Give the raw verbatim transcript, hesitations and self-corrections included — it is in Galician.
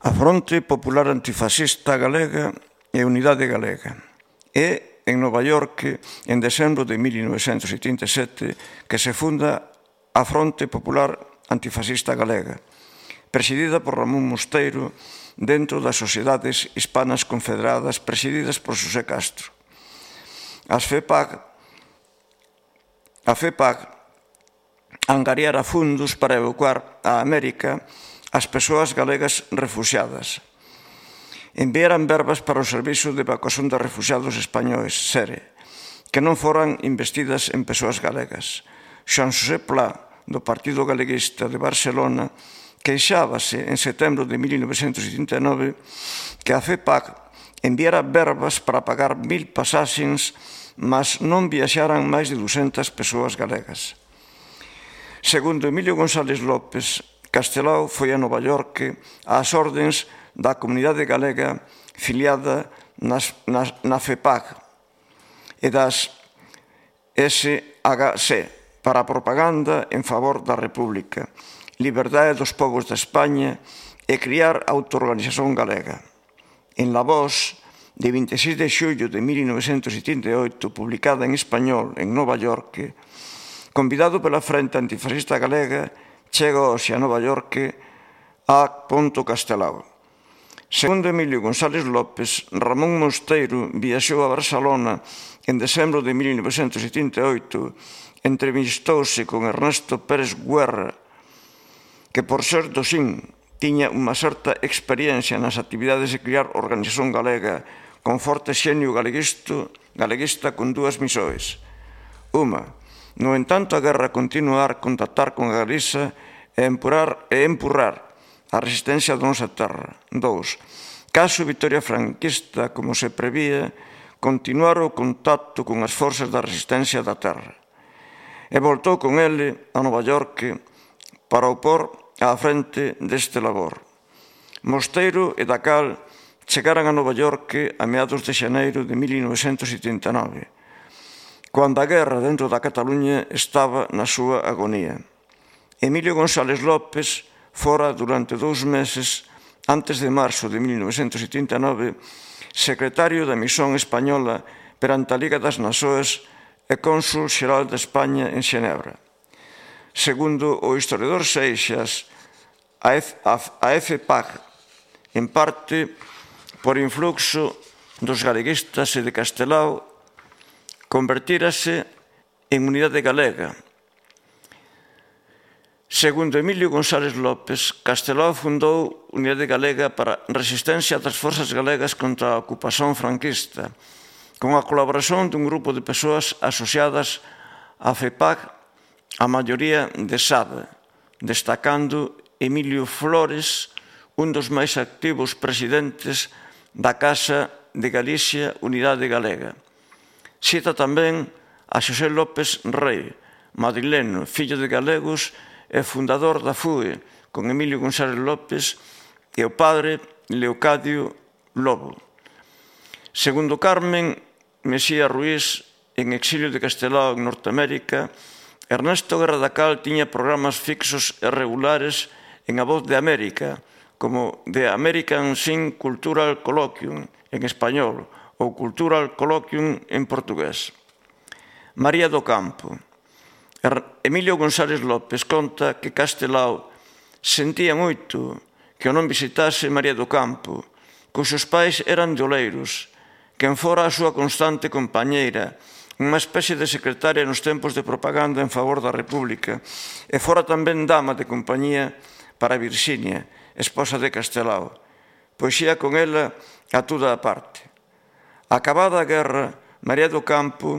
A Fronte Popular Antifascista Galega e Unidade Galega. É en Nova York, en decembro de mil novecentos setenta e sete, que se funda a Fronte Popular Antifascista Galega, presidida por Ramón Mosteiro dentro das Sociedades Hispanas Confederadas presididas por Xosé Castro. As FEPAG, a FEPAG angariara fundos para evacuar a América as persoas galegas refuxiadas. Enviaran verbas para o Servizo de Evacuación de Refuxiados Españois, SERE, que non foran investidas en persoas galegas. Xoan Xosé Plá, do Partido Galeguista de Barcelona, queixábase en setembro de mil novecentos setenta e nove que a FEPAG enviara verbas para pagar mil pasaxes, mas non viaxaran máis de duzentas persoas galegas. Segundo Emilio González López, Castelao foi a Nova York ás ordens da comunidade galega filiada nas, nas, na FEPAG e das S H C para a propaganda en favor da República, liberdade dos povos da España e criar autoorganización galega. En La Voz, de vinte e seis de xullo de mil novecentos setenta e oito, publicada en español en Nova York, convidado pela Frente Antifascista Galega, chega hoxe a Nova York a Ponto Castelao. Segundo Emilio González López, Ramón Mosteiro viaxou a Barcelona en decembro de mil novecentos setenta e oito, entrevistouse con Ernesto Pérez Guerra, que por ser do S I N tiña unha certa experiencia nas actividades de criar organización galega con forte xenio galeguista, galeguista con dúas misións. Unha, no entanto a guerra continuar, contactar con a Galiza e empurrar, e empurrar a resistencia da nosa terra. Dous, caso vitoria franquista, como se prevía, continuar o contacto con as forzas da resistencia da terra. E voltou con ele a Nova York para opor á frente deste labor. Mosteiro e Dacal chegaran a Nova York a meados de xaneiro de mil novecentos setenta e nove, cando a guerra dentro da Cataluña estaba na súa agonía. Emilio González López fora durante dous meses, antes de marzo de mil novecentos setenta e nove, secretario da Misión Española perante a Liga das Nações e cónsul xeral de España en Xenebra. Segundo o historiador Seixas, a FEPAG, en parte por influxo dos galeguistas e de Castelao, convertírase en Unidade Galega. Segundo Emilio González López, Castelao fundou Unidade Galega para resistencia das forzas galegas contra a ocupación franquista, con a colaboración dun grupo de persoas asociadas á FEPAG, a maioría de S A D, destacando Emilio Flores, un dos máis activos presidentes da Casa de Galicia Unidade Galega. Cita tamén a Xosé López Rei, madrileno, fillo de galegos e fundador da F U E, con Emilio González López e o padre Leocadio Lobo. Segundo Carmen Mesía Ruiz, en exilio de Castelao en Norteamérica, Ernesto Guerra Dacal tiña programas fixos e regulares en A Voz de América, como The American Sin Cultural Colloquium en español ou Cultural Colloquium en portugués. María do Campo. Emilio González López conta que Castelao sentía moito que o non visitase María do Campo, cuxos pais eran de Oleiros, quen fora a súa constante compañeira, unha especie de secretaria nos tempos de propaganda en favor da República, e fora tamén dama de compañía para Virxinia, esposa de Castelao, pois ia con ela a toda a parte. Acabada a guerra, María do Campo